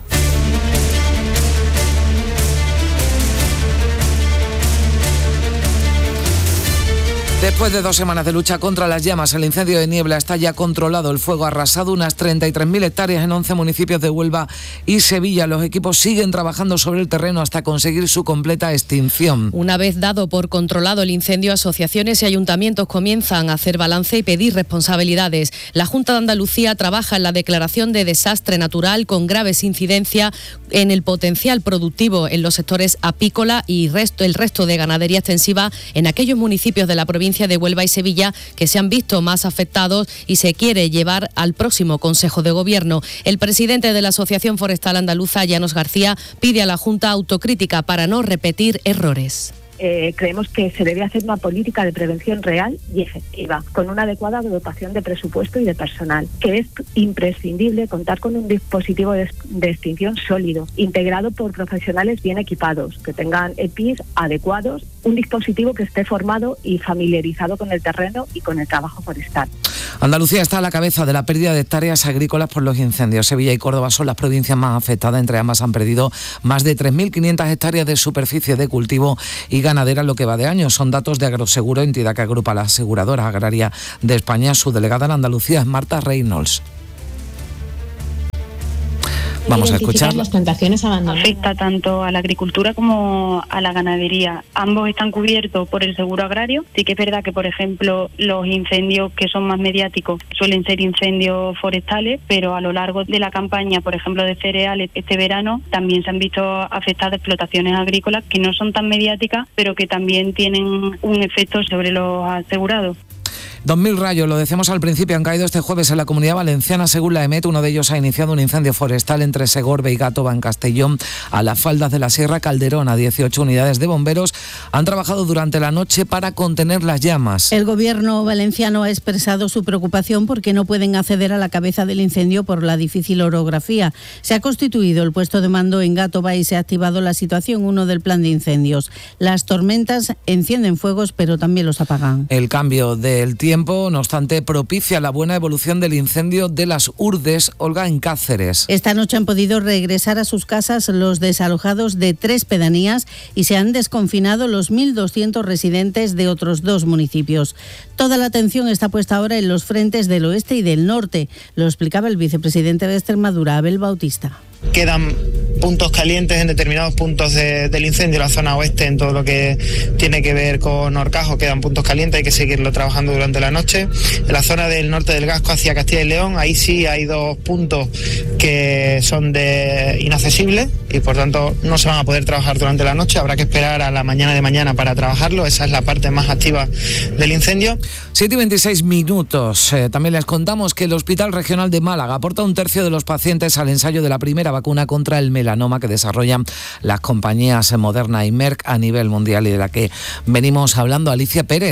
Después de 2 semanas de lucha contra las llamas, el incendio de Niebla está ya controlado. El fuego ha arrasado unas 33.000 hectáreas en 11 municipios de Huelva y Sevilla. Los equipos siguen trabajando sobre el terreno hasta conseguir su completa extinción. Una vez dado por controlado el incendio, asociaciones y ayuntamientos comienzan a hacer balance y pedir responsabilidades. La Junta de Andalucía trabaja en la declaración de desastre natural con graves incidencias en el potencial productivo en los sectores apícola y el resto de ganadería extensiva en aquellos municipios de la provincia de Huelva y Sevilla que se han visto más afectados, y se quiere llevar al próximo Consejo de Gobierno. El presidente de la Asociación Forestal Andaluza, Llanos García, pide a la Junta autocrítica para no repetir errores. Creemos que se debe hacer una política de prevención real y efectiva, con una adecuada dotación de presupuesto y de personal, que es imprescindible contar con un dispositivo de extinción sólido, integrado por profesionales bien equipados, que tengan EPIs adecuados, un dispositivo que esté formado y familiarizado con el terreno y con el trabajo forestal. Andalucía está a la cabeza de la pérdida de hectáreas agrícolas por los incendios. Sevilla y Córdoba son las provincias más afectadas. Entre ambas han perdido más de 3.500 hectáreas de superficie de cultivo y ganadera en lo que va de año. Son datos de Agroseguro, entidad que agrupa a las aseguradoras agrarias de España. Su delegada en Andalucía es Marta Reynolds. Vamos a escuchar. Las plantaciones abandonadas. Afecta tanto a la agricultura como a la ganadería. Ambos están cubiertos por el seguro agrario. Sí que es verdad que, por ejemplo, los incendios que son más mediáticos suelen ser incendios forestales, pero a lo largo de la campaña, por ejemplo, de cereales este verano, también se han visto afectadas explotaciones agrícolas que no son tan mediáticas, pero que también tienen un efecto sobre los asegurados. 2.000 rayos, lo decíamos al principio, han caído este jueves en la Comunidad Valenciana. Según la EMET, uno de ellos ha iniciado un incendio forestal entre Segorbe y Gátova, en Castellón, a las faldas de la Sierra Calderona. 18 unidades de bomberos han trabajado durante la noche para contener las llamas. El gobierno valenciano ha expresado su preocupación porque no pueden acceder a la cabeza del incendio por la difícil orografía. Se ha constituido el puesto de mando en Gátova y se ha activado la situación 1 del plan de incendios. Las tormentas encienden fuegos, pero también los apagan. El cambio del tiempo, no obstante, propicia la buena evolución del incendio de las Urdes, Olga, en Cáceres. Esta noche han podido regresar a sus casas los desalojados de 3 pedanías y se han desconfinado los 1.200 residentes de otros 2 municipios. Toda la atención está puesta ahora en los frentes del oeste y del norte. Lo explicaba el vicepresidente de Extremadura, Abel Bautista. Quedan puntos calientes en determinados puntos del incendio, la zona oeste, en todo lo que tiene que ver con Horcajo, quedan puntos calientes, hay que seguirlo trabajando durante la noche. En la zona del norte del Gasco hacia Castilla y León, ahí sí hay 2 puntos que son inaccesibles y por tanto no se van a poder trabajar durante la noche, habrá que esperar a la mañana de mañana para trabajarlo, esa es la parte más activa del incendio. 7:26 minutos. También les contamos que el Hospital Regional de Málaga aporta 1/3 de los pacientes al ensayo de la primera vacuna contra el melanoma que desarrollan las compañías Moderna y Merck a nivel mundial y de la que venimos hablando. Alicia Pérez.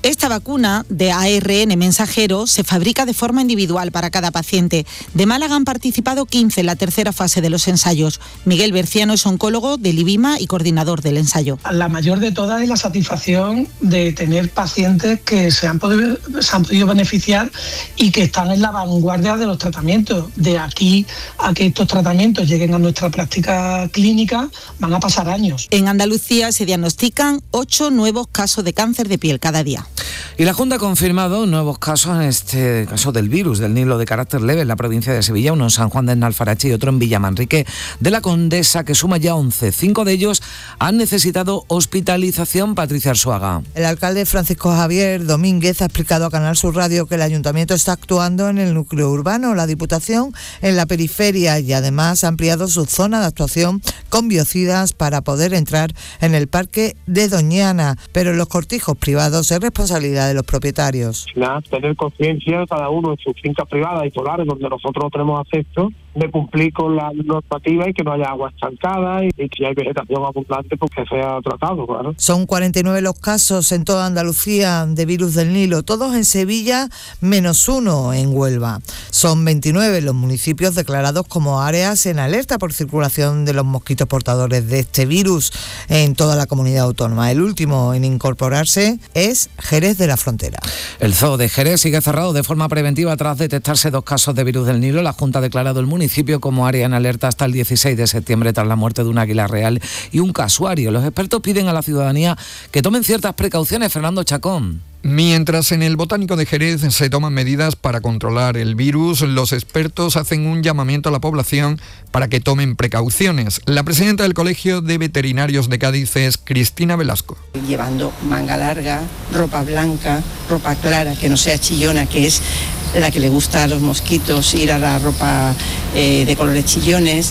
Esta vacuna de ARN mensajero se fabrica de forma individual para cada paciente. De Málaga han participado 15 en la tercera fase de los ensayos. Miguel Berciano es oncólogo del IBIMA y coordinador del ensayo. La mayor de todas es la satisfacción de tener pacientes que se han podido beneficiar y que están en la vanguardia de los tratamientos. De aquí a que estos tratamientos lleguen a nuestra práctica clínica van a pasar años. En Andalucía se diagnostican 8 nuevos casos de cáncer de piel cada día. Y la Junta ha confirmado nuevos casos, en este caso del virus del Nilo de carácter leve en la provincia de Sevilla, uno en San Juan de Alfarache y otro en Villamanrique de la Condesa, que suma ya 11. 5 de ellos han necesitado hospitalización. Patricia Arzuaga. El alcalde Francisco Javier Domínguez ha explicado a Canal Sur Radio que el ayuntamiento está actuando en el núcleo urbano, la Diputación en la periferia, y además ha ampliado su zona de actuación con biocidas para poder entrar en el parque de Doñana, pero en los cortijos privados es responsabilidad de los propietarios. Tener conciencia cada uno en sus fincas privadas y solares donde nosotros no tenemos acceso, de cumplir con la normativa y que no haya agua estancada y si hay vegetación abundante pues que sea tratado, claro. Son 49 los casos en toda Andalucía de virus del Nilo, todos en Sevilla, menos 1 en Huelva. Son 29 los municipios declarados como áreas en alerta por circulación de los mosquitos portadores de este virus en toda la comunidad autónoma. El último en incorporarse es Jerez de la Frontera. El zoo de Jerez sigue cerrado de forma preventiva tras detectarse 2 casos de virus del Nilo. La Junta ha declarado el municipio como área en alerta hasta el 16 de septiembre tras la muerte de un águila real y un casuario. Los expertos piden a la ciudadanía que tomen ciertas precauciones. Fernando Chacón. Mientras en el Botánico de Jerez se toman medidas para controlar el virus, los expertos hacen un llamamiento a la población para que tomen precauciones. La presidenta del Colegio de Veterinarios de Cádiz es Cristina Velasco. Llevando manga larga, ropa blanca, ropa clara, que no sea chillona, que es la que le gusta a los mosquitos, ir a la ropa de colores chillones,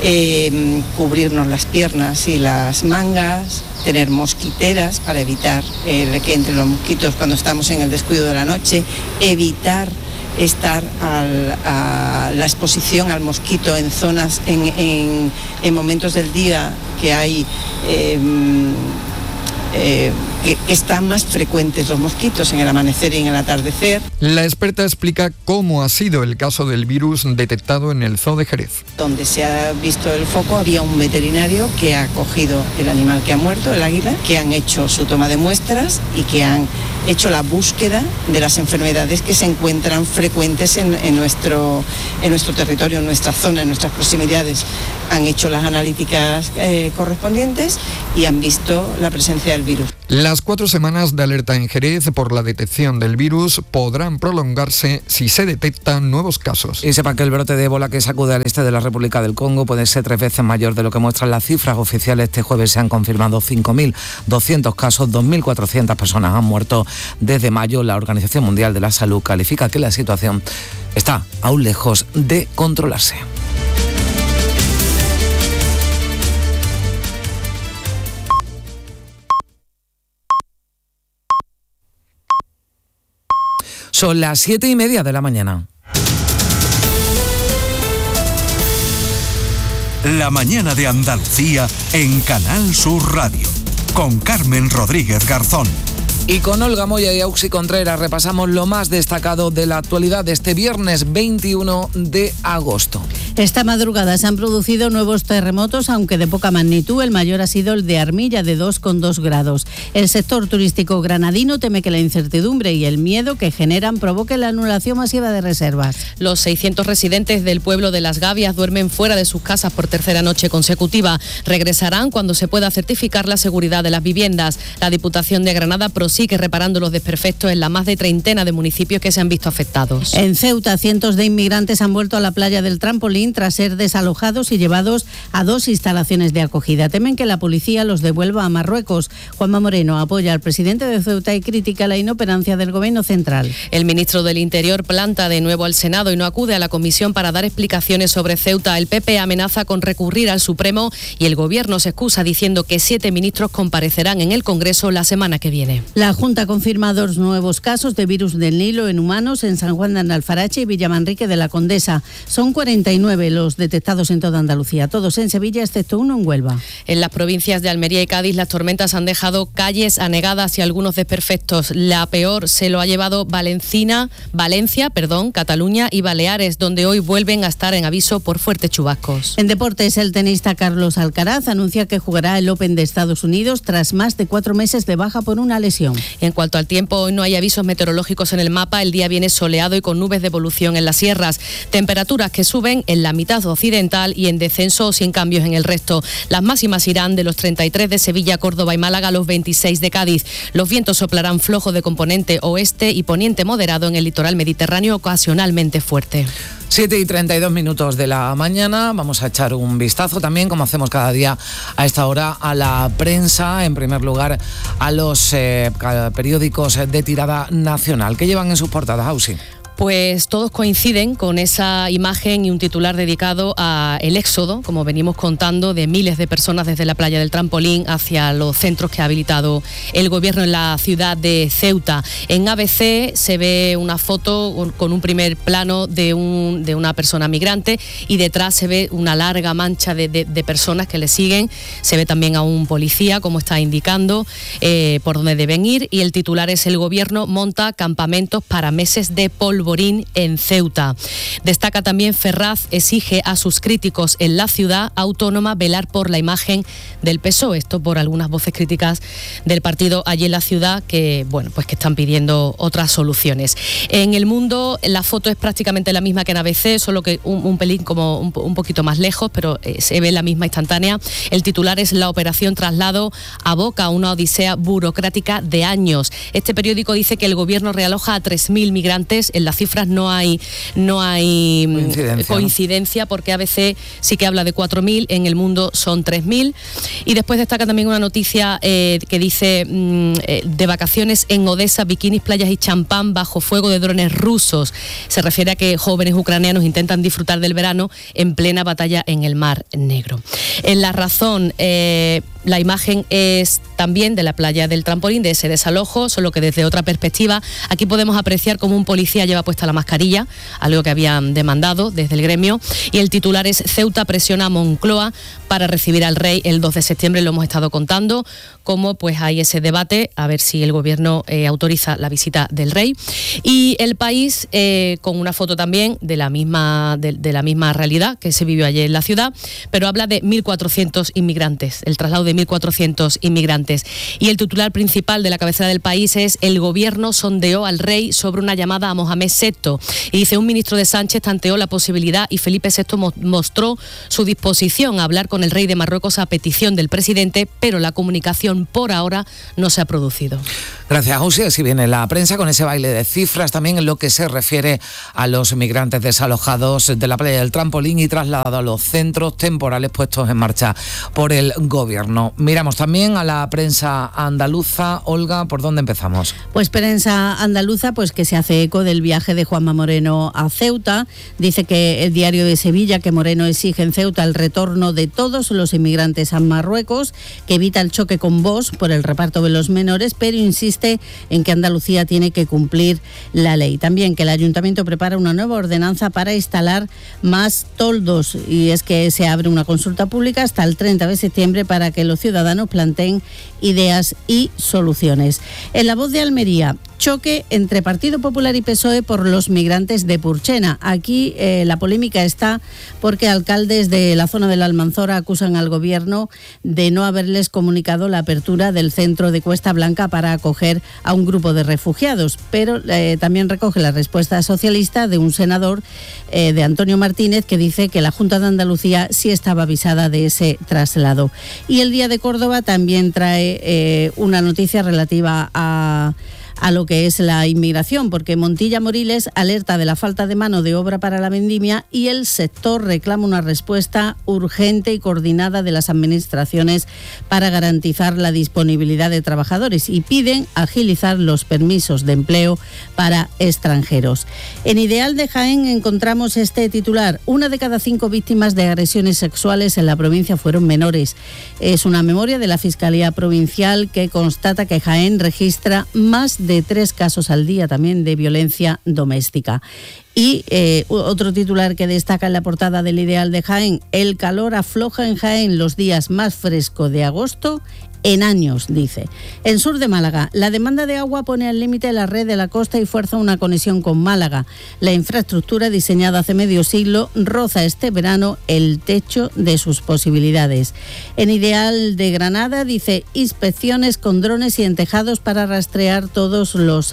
cubrirnos las piernas y las mangas, tener mosquiteras para evitar que entren los mosquitos cuando estamos en el descuido de la noche, evitar estar a la exposición al mosquito en zonas, en momentos del día que hay que están más frecuentes los mosquitos, en el amanecer y en el atardecer. La experta explica cómo ha sido el caso del virus detectado en el zoo de Jerez. Donde se ha visto el foco había un veterinario que ha cogido el animal que ha muerto, el águila, que han hecho su toma de muestras y que han hecho la búsqueda de las enfermedades que se encuentran frecuentes en nuestro territorio, en nuestra zona, en nuestras proximidades. Han hecho las analíticas correspondientes y han visto la presencia del virus. Las 4 semanas de alerta en Jerez por la detección del virus podrán prolongarse si se detectan nuevos casos. Y sepan que el brote de ébola que sacude al este de la República del Congo puede ser 3 veces mayor de lo que muestran las cifras oficiales. Este jueves se han confirmado 5.200 casos, 2.400 personas han muerto desde mayo. La Organización Mundial de la Salud califica que la situación está aún lejos de controlarse. Son las 7:30 de la mañana. La mañana de Andalucía en Canal Sur Radio, con Carmen Rodríguez Garzón. Y con Olga Moya y Auxi Contreras repasamos lo más destacado de la actualidad de este viernes 21 de agosto. Esta madrugada se han producido nuevos terremotos, aunque de poca magnitud. El mayor ha sido el de Armilla, de 2,2 grados. El sector turístico granadino teme que la incertidumbre y el miedo que generan provoque la anulación masiva de reservas. Los 600 residentes del pueblo de Las Gavias duermen fuera de sus casas por tercera noche consecutiva. Regresarán cuando se pueda certificar la seguridad de las viviendas. La Diputación de Granada sigue reparando los desperfectos en la más de 30 de municipios que se han visto afectados. En Ceuta, cientos de inmigrantes han vuelto a la playa del Trampolín tras ser desalojados y llevados a 2 instalaciones de acogida. Temen que la policía los devuelva a Marruecos. Juanma Moreno apoya al presidente de Ceuta y critica la inoperancia del gobierno central. El ministro del Interior planta de nuevo al Senado y no acude a la comisión para dar explicaciones sobre Ceuta. El PP amenaza con recurrir al Supremo y el gobierno se excusa diciendo que 7 ministros comparecerán en el Congreso la semana que viene. La Junta confirma 2 nuevos casos de virus del Nilo en humanos en San Juan de Alfarache y Villamanrique de la Condesa. Son 49 29 los detectados en toda Andalucía, todos en Sevilla, excepto uno en Huelva. En las provincias de Almería y Cádiz, las tormentas han dejado calles anegadas y algunos desperfectos. La peor se lo ha llevado Valencia, Cataluña y Baleares, donde hoy vuelven a estar en aviso por fuertes chubascos. En deportes, el tenista Carlos Alcaraz anuncia que jugará el Open de Estados Unidos tras más de 4 meses de baja por una lesión. En cuanto al tiempo, hoy no hay avisos meteorológicos en el mapa. El día viene soleado y con nubes de evolución en las sierras. Temperaturas que suben en la mitad occidental y en descenso o sin cambios en el resto. Las máximas irán de los 33 de Sevilla, Córdoba y Málaga a los 26 de Cádiz. Los vientos soplarán flojos de componente oeste y poniente moderado en el litoral mediterráneo, ocasionalmente fuerte. 7:32 de la mañana. Vamos a echar un vistazo también, como hacemos cada día a esta hora, a la prensa. En primer lugar, a los periódicos de tirada nacional. ¿Qué llevan en sus portadas, Ausi? Pues todos coinciden con esa imagen y un titular dedicado a el éxodo, como venimos contando, de miles de personas desde la playa del Trampolín hacia los centros que ha habilitado el gobierno en la ciudad de Ceuta. En ABC se ve una foto con un primer plano de una persona migrante y detrás se ve una larga mancha de personas que le siguen. Se ve también a un policía, como está indicando, por dónde deben ir, y el titular es: el gobierno monta campamentos para meses de polvorín en Ceuta. Destaca también: Ferraz exige a sus críticos en la ciudad autónoma velar por la imagen del PSOE. Esto por algunas voces críticas del partido allí en la ciudad que, bueno, pues que están pidiendo otras soluciones. En El Mundo la foto es prácticamente la misma que en ABC, solo que un pelín como un poquito más lejos, pero se ve la misma instantánea. El titular es: la operación traslado aboca a una odisea burocrática de años. Este periódico dice que el gobierno realoja a 3.000 migrantes. En las cifras no hay coincidencia, porque ABC sí que habla de 4.000, en El Mundo son 3.000. Y después destaca también una noticia que dice de vacaciones en Odessa, bikinis, playas y champán bajo fuego de drones rusos. Se refiere a que jóvenes ucranianos intentan disfrutar del verano en plena batalla en el Mar Negro. En La Razón, la imagen es también de la playa del Trampolín, de ese desalojo, solo que desde otra perspectiva. Aquí podemos apreciar cómo un policía lleva puesta la mascarilla, algo que habían demandado desde el gremio, y el titular es: Ceuta presiona a Moncloa para recibir al rey el 2 de septiembre. Lo hemos estado contando, cómo pues hay ese debate, a ver si el gobierno autoriza la visita del rey. Y El País, con una foto también de la misma realidad que se vivió ayer en la ciudad, pero habla de 1.400 inmigrantes, el traslado de 1.400 inmigrantes. Y el titular principal de la cabecera del País es: el gobierno sondeó al rey sobre una llamada a Mohamed VI. Y dice: un ministro de Sánchez tanteó la posibilidad y Felipe VI mostró su disposición a hablar con el rey de Marruecos a petición del presidente, pero la comunicación por ahora no se ha producido. Gracias, Ausi. Así viene la prensa con ese baile de cifras también en lo que se refiere a los migrantes desalojados de la playa del Trampolín y trasladados a los centros temporales puestos en marcha por el gobierno. Miramos también a la prensa andaluza. Olga, ¿por dónde empezamos? Pues prensa andaluza, pues que se hace eco del viaje de Juanma Moreno a Ceuta. Dice que el Diario de Sevilla que Moreno exige en Ceuta el retorno de todos los inmigrantes a Marruecos, que evita el choque con Vox por el reparto de los menores, pero insiste en que Andalucía tiene que cumplir la ley. También que el Ayuntamiento prepara una nueva ordenanza para instalar más toldos, y es que se abre una consulta pública hasta el 30 de septiembre para que los ciudadanos planteen ideas y soluciones. En La Voz de Almería, choque entre Partido Popular y PSOE por los migrantes de Purchena. Aquí la polémica está porque alcaldes de la zona de la Almanzora acusan al gobierno de no haberles comunicado la apertura del centro de Cuesta Blanca para acoger a un grupo de refugiados, pero también recoge la respuesta socialista de un senador, de Antonio Martínez, que dice que la Junta de Andalucía sí estaba avisada de ese traslado. Y El Día de Córdoba también trae una noticia relativa a lo que es la inmigración, porque Montilla Moriles alerta de la falta de mano de obra para la vendimia y el sector reclama una respuesta urgente y coordinada de las administraciones para garantizar la disponibilidad de trabajadores, y piden agilizar los permisos de empleo para extranjeros. En Ideal de Jaén encontramos este titular: 1 de cada 5 víctimas de agresiones sexuales en la provincia fueron menores. Es una memoria de la Fiscalía Provincial que constata que Jaén registra más más de 3 casos al día también de violencia doméstica. Y otro titular que destaca en la portada del Ideal de Jaén: el calor afloja en Jaén, los días más frescos de agosto en años, dice. En sur de Málaga, la demanda de agua pone al límite la red de la costa y fuerza una conexión con Málaga. La infraestructura diseñada hace medio siglo roza este verano el techo de sus posibilidades. En Ideal de Granada, dice, inspecciones con drones y en tejados para rastrear todos los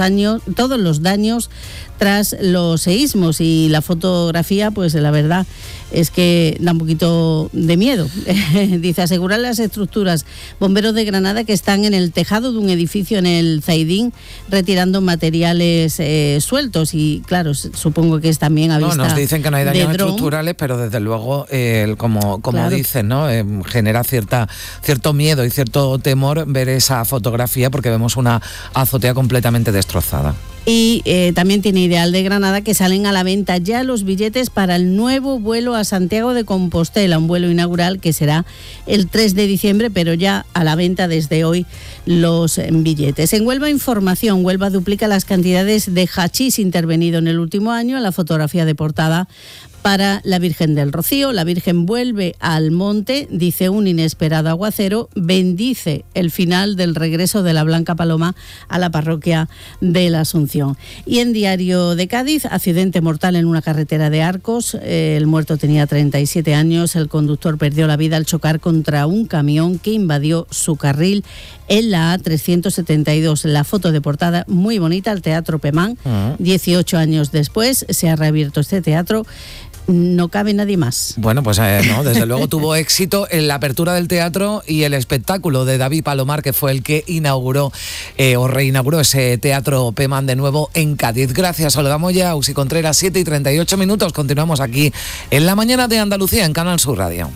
daños tras los seísmos. Y la fotografía, pues la verdad es que da un poquito de miedo. Dice, asegurar las estructuras. Bomberos de Granada que están en el tejado de un edificio en el Zaidín retirando materiales sueltos, y claro, supongo que es también a vista. No, nos dicen que no hay daños estructurales, pero desde luego, como claro, dicen, ¿no? Genera cierto miedo y cierto temor ver esa fotografía, porque vemos una azotea completamente destrozada. Y también tiene Ideal de Granada que salen a la venta ya los billetes para el nuevo vuelo a Santiago de Compostela, un vuelo inaugural que será el 3 de diciembre, pero ya a la venta desde hoy los billetes. En Huelva, información: Huelva duplica las cantidades de hachís intervenido en el último año. En la fotografía de portada para la Virgen del Rocío. La Virgen vuelve al monte, dice, un inesperado aguacero bendice el final del regreso de la Blanca Paloma a la parroquia de la Asunción. Y en Diario de Cádiz, accidente mortal en una carretera de Arcos. El muerto tenía 37 años. El conductor perdió la vida al chocar contra un camión que invadió su carril en la A372. La foto de portada muy bonita, el Teatro Pemán. 18 años después se ha reabierto este teatro. No cabe nadie más. Bueno, pues no, desde luego tuvo éxito en la apertura del teatro y el espectáculo de David Palomar, que fue el que inauguró o reinauguró ese Teatro Pemán de nuevo en Cádiz. Gracias, saludamos ya a Usi Contreras, 7:38. Continuamos aquí en La Mañana de Andalucía en Canal Sur Radio.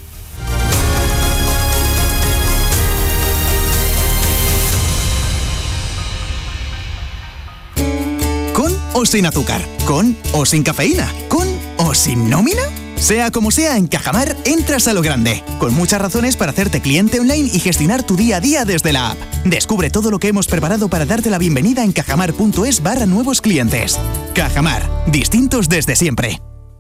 ¿Con o sin azúcar? ¿Con o sin cafeína? ¿Con o sin nómina? Sea como sea, en Cajamar entras a lo grande, con muchas razones para hacerte cliente online y gestionar tu día a día desde la app. Descubre todo lo que hemos preparado para darte la bienvenida en cajamar.es/nuevos clientes. Cajamar, distintos desde siempre.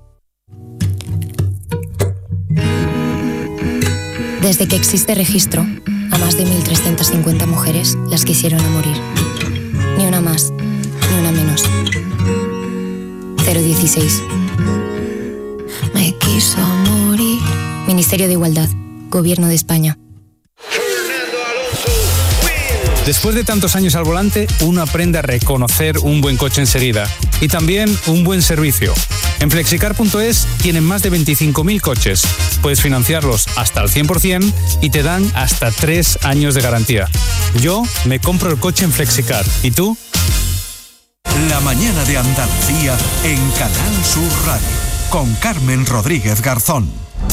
Desde que existe registro, a más de 1.350 mujeres las quisieron a morir. Ni una más, ni una menos. 016. Me quiso morir. Ministerio de Igualdad, Gobierno de España. Después de tantos años al volante, uno aprende a reconocer un buen coche enseguida y también un buen servicio. En Flexicar.es tienen más de 25.000 coches. Puedes financiarlos hasta el 100% y te dan hasta 3 años de garantía. Yo me compro el coche en Flexicar. ¿Y tú? La Mañana de Andalucía en Canal Sur Radio, con Carmen Rodríguez Garzón.